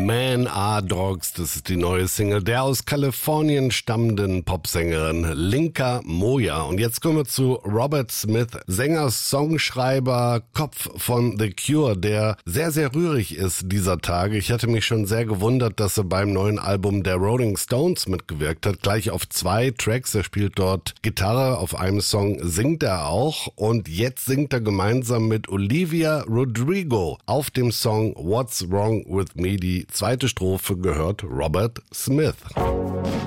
Men Are Dogs, das ist die neue Single der aus Kalifornien stammenden Popsängerin Linka Moja. Und jetzt kommen wir zu Robert Smith, Sänger, Songschreiber, Kopf von The Cure, der sehr, sehr rührig ist dieser Tage. Ich hatte mich schon sehr gewundert, dass er beim neuen Album der Rolling Stones mitgewirkt hat. Gleich auf 2 Tracks. Er spielt dort Gitarre, auf einem Song singt er auch. Und jetzt singt er gemeinsam mit Olivia Rodrigo auf dem Song What's Wrong With Me. Die zweite Strophe gehört Robert Smith.